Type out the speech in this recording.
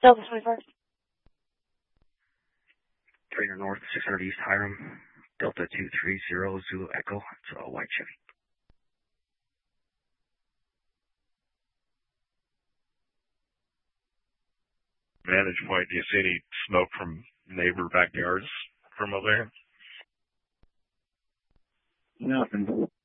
Delta 24. 300 North, 600 East Hiram, Delta 230 Zulu Echo. It's a white Chevy. Vantage point, do you see any smoke from neighbor backyards from over there? Nothing.